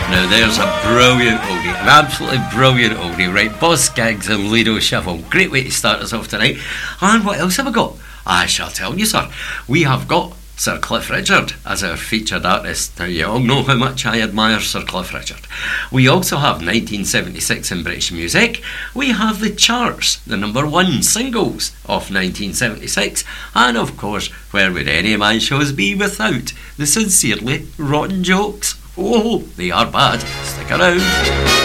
Now there's a brilliant oldie, an absolutely brilliant oldie, right? Boz Skaggs and Lido Shuffle. Great way to start us off tonight. And what else have we got? I shall tell you, sir. We have got Sir Cliff Richard as our featured artist. Now you all know how much I admire Sir Cliff Richard. We also have 1976 in British music. We have the charts, the number one singles of 1976. And of course, where would any of my shows be without the sincerely rotten jokes? Oh, they are bad. Stick around.